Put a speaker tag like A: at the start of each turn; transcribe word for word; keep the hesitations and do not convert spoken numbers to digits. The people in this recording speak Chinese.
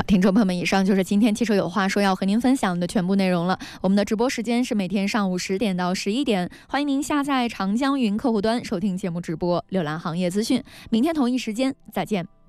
A: 听众朋友们，以上就是今天汽车有话说要和您分享的全部内容了。我们的直播时间是每天上午十点到十一点，欢迎您下载长江云客户端收听节目直播，浏览行业资讯。明天同一时间再见。